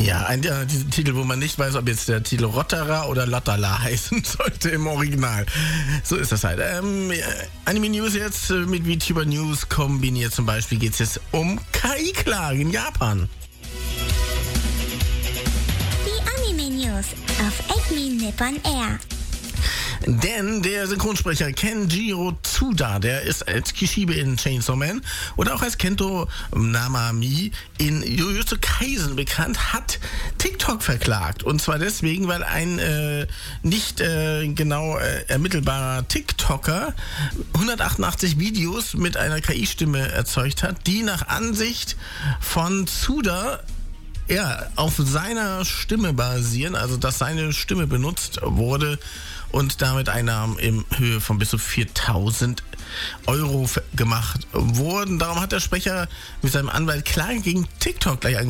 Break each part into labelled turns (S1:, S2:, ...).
S1: Ja, diese Titel, wo man nicht weiß, ob jetzt der Titel Rotterer oder Lottala heißen sollte im Original. So ist das halt. Anime News jetzt mit VTuber News kombiniert. Zum Beispiel geht es jetzt um KI-Klagen in Japan.
S2: Die Anime News auf Admin Nippon Air.
S1: Denn der Synchronsprecher Kenjiro Tsuda, der ist als Kishibe in Chainsaw Man oder auch als Kento Namami in Jujutsu Kaisen bekannt, hat TikTok verklagt. Und zwar deswegen, weil ein nicht genau ermittelbarer TikToker 188 Videos mit einer KI-Stimme erzeugt hat, die nach Ansicht von Tsuda auf seiner Stimme basieren, also dass seine Stimme benutzt wurde und damit Einnahmen in Höhe von bis zu 4.000 Euro gemacht wurden. Darum hat der Sprecher mit seinem Anwalt Klage gegen TikTok gleich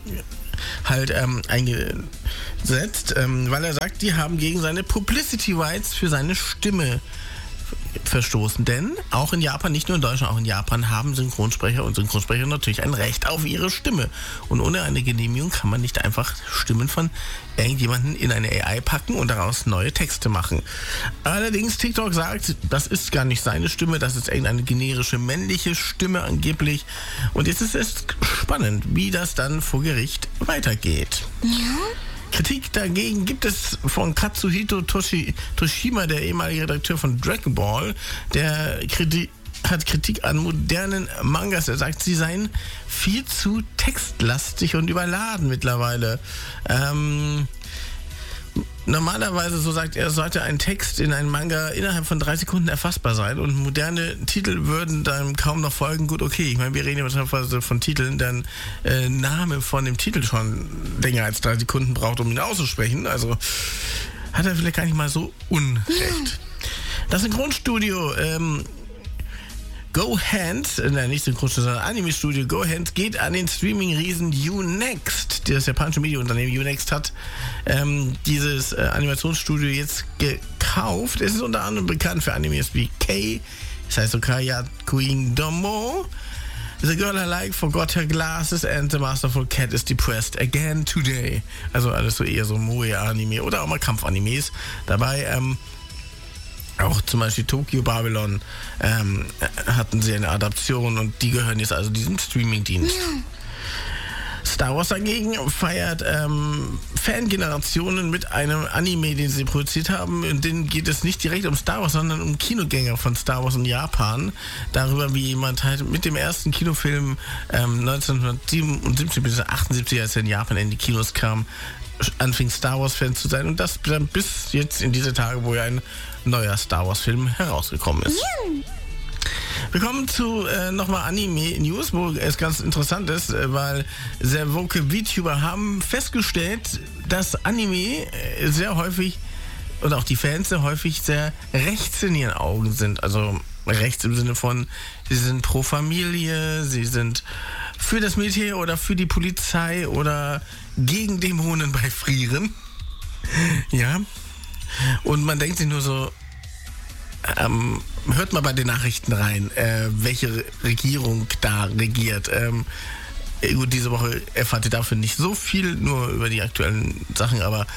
S1: eingesetzt, weil er sagt, die haben gegen seine Publicity Rights für seine Stimme verstoßen. Denn auch in Japan, nicht nur in Deutschland, auch in Japan haben Synchronsprecher und Synchronsprecher natürlich ein Recht auf ihre Stimme. Und ohne eine Genehmigung kann man nicht einfach Stimmen von irgendjemanden in eine AI packen und daraus neue Texte machen. Allerdings, TikTok sagt, das ist gar nicht seine Stimme, das ist irgendeine generische männliche Stimme angeblich. Und jetzt ist es spannend, wie das dann vor Gericht weitergeht. Ja. Kritik dagegen gibt es von Katsuhito Toshima, der ehemalige Redakteur von Dragon Ball, der hat Kritik an modernen Mangas. Er sagt, sie seien viel zu textlastig und überladen mittlerweile. Normalerweise, so sagt er, sollte ein Text in einem Manga innerhalb von 3 Sekunden erfassbar sein und moderne Titel würden dann kaum noch folgen. Gut, okay, ich meine, wir reden ja beispielsweise von Titeln, dann Name von dem Titel schon länger als 3 Sekunden braucht, um ihn auszusprechen. Also hat er vielleicht gar nicht mal so unrecht. Das Synchronstudio nicht Synchronstudio, sondern Anime-Studio Go Hand geht an den Streaming-Riesen Unext. Das japanische Medienunternehmen Unext hat dieses Animationsstudio jetzt gekauft. Es ist unter anderem bekannt für Animes wie Kei, das heißt Okaya Queen Domo, The Girl I Like Forgot Her Glasses and The Masterful Cat is Depressed Again Today. Also alles so eher so Moe-Anime oder auch mal Kampf-Animes. Dabei auch zum Beispiel Tokyo Babylon hatten sie eine Adaption und die gehören jetzt also diesem Streaming-Dienst. Ja. Star Wars dagegen feiert Fangenerationen mit einem Anime, den sie produziert haben. In denen geht es nicht direkt um Star Wars, sondern um Kinogänger von Star Wars in Japan. Darüber, wie jemand halt mit dem ersten Kinofilm 1977 bis 1978, als er in Japan in die Kinos kam, anfing Star Wars-Fan zu sein und das dann bis jetzt in diese Tage, wo ja ein neuer Star Wars-Film herausgekommen ist. Wir kommen zu nochmal Anime-News, wo es ganz interessant ist, weil sehr woke VTuber haben festgestellt, dass Anime sehr häufig und auch die Fans sehr häufig sehr rechts in ihren Augen sind. Also rechts im Sinne von, sie sind pro Familie, sie sind für das Militär oder für die Polizei oder gegen Dämonen bei Frieren. Ja. Und man denkt sich nur so, hört mal bei den Nachrichten rein, welche Regierung da regiert. Gut, diese Woche erfahrt ihr dafür nicht so viel, nur über die aktuellen Sachen, aber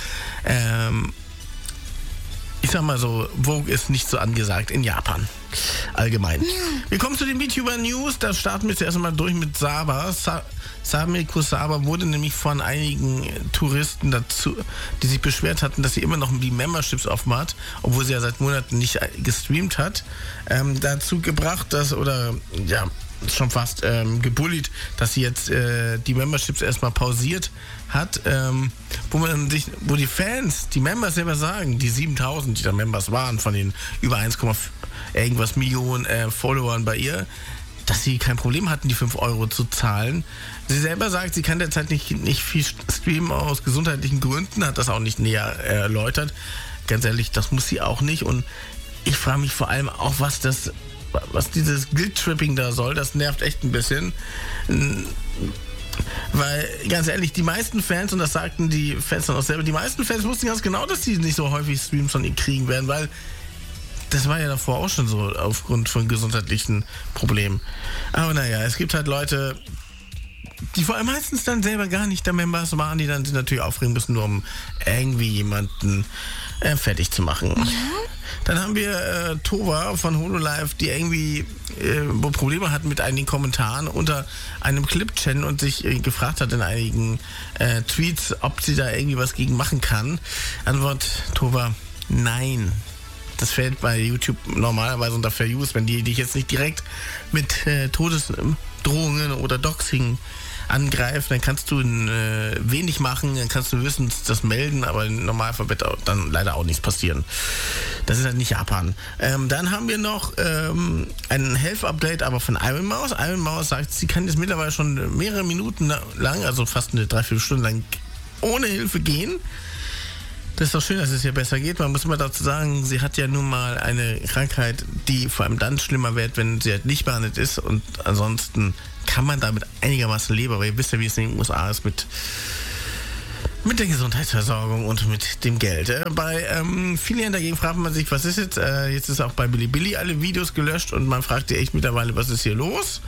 S1: ich sag mal so, Vogue ist nicht so angesagt in Japan. Allgemein. Wir kommen zu den VTuber News. Da starten wir zuerst mal durch mit Saba. Samiko Saba wurde nämlich von einigen Touristen dazu, die sich beschwert hatten, dass sie immer noch die Memberships offen hat, obwohl sie ja seit Monaten nicht gestreamt hat, dazu gebracht, schon fast gebullied, dass sie jetzt die Memberships erstmal pausiert hat, wo die Fans, die Members selber sagen, die 7.000, die da Members waren, von den über 1, irgendwas Millionen Followern bei ihr, dass sie kein Problem hatten, die 5 Euro zu zahlen. Sie selber sagt, sie kann derzeit nicht viel streamen aus gesundheitlichen Gründen, hat das auch nicht näher erläutert. Ganz ehrlich, das muss sie auch nicht. Und ich frage mich vor allem auch, was dieses Guilt-Tripping da soll. Das nervt echt ein bisschen. Weil, ganz ehrlich, die meisten Fans, und das sagten die Fans dann auch selber, die meisten Fans wussten ganz genau, dass sie nicht so häufig Streams von ihr kriegen werden, weil das war ja davor auch schon so, aufgrund von gesundheitlichen Problemen. Aber naja, es gibt halt Leute, die vor allem meistens dann selber gar nicht der Members waren, die dann sich natürlich aufregen müssen, nur um irgendwie jemanden fertig zu machen. Ja. Dann haben wir Tova von Hololive, die irgendwie Probleme hat mit einigen Kommentaren unter einem Clip-Channel und sich gefragt hat in einigen Tweets, ob sie da irgendwie was gegen machen kann. Antwort Tova, nein. Das fällt bei YouTube normalerweise unter Fair Use, wenn die dich jetzt nicht direkt mit Todesdrohungen oder Doxing angreifen, dann kannst du wenig machen, dann kannst du höchstens das melden, aber im Normalfall wird dann leider auch nichts passieren. Das ist halt nicht Japan. Dann haben wir noch ein Health-Update, aber von Iron Mouse. Iron Mouse sagt, sie kann jetzt mittlerweile schon mehrere Minuten lang, also fast eine 3-4 Stunden lang, ohne Hilfe gehen. Das ist doch schön, dass es ihr besser geht. Man muss immer dazu sagen, sie hat ja nun mal eine Krankheit, die vor allem dann schlimmer wird, wenn sie halt nicht behandelt ist. Und ansonsten kann man damit einigermaßen leben. Aber ihr wisst ja, wie es in den USA ist mit der Gesundheitsversorgung und mit dem Geld. Bei vielen dagegen fragt man sich, was ist jetzt? Jetzt ist auch bei Bilibili alle Videos gelöscht und man fragt sich echt mittlerweile, was ist hier los?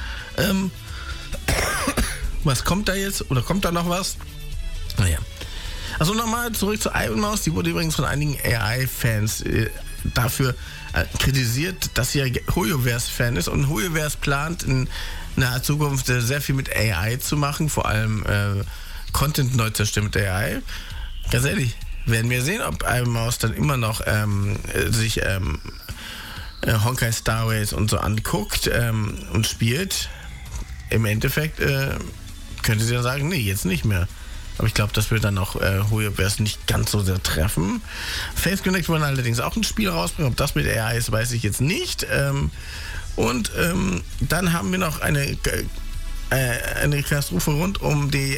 S1: Was kommt da jetzt? Oder kommt da noch was? Naja. Also nochmal zurück zu Iron Mouse. Die wurde übrigens von einigen AI-Fans dafür kritisiert, dass sie ja Hoyoverse-Fan ist. Und Hoyoverse plant in naher Zukunft sehr viel mit AI zu machen. Vor allem Content neu zerstören mit AI. Ganz ehrlich, werden wir sehen, ob Iron Mouse dann immer noch sich Honkai Star Race und so anguckt und spielt. Im Endeffekt könnte sie dann sagen, nee, jetzt nicht mehr. Aber ich glaube, das wird dann auch Hoyoverse nicht ganz so sehr treffen. Face Connect wollen allerdings auch ein Spiel rausbringen. Ob das mit AI ist, weiß ich jetzt nicht. Und dann haben wir noch eine Katastrophe rund um die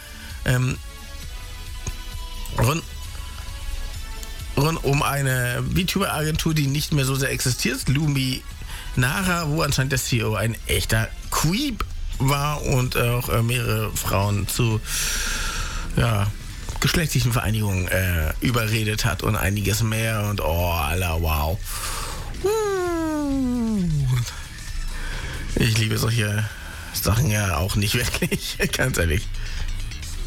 S1: rund um eine VTuber-Agentur, die nicht mehr so sehr existiert, Luminara, wo anscheinend der CEO ein echter Creep war und auch mehrere Frauen zu geschlechtlichen Vereinigungen überredet hat und einiges mehr und wow. Ich liebe solche Sachen ja auch nicht wirklich, ganz ehrlich.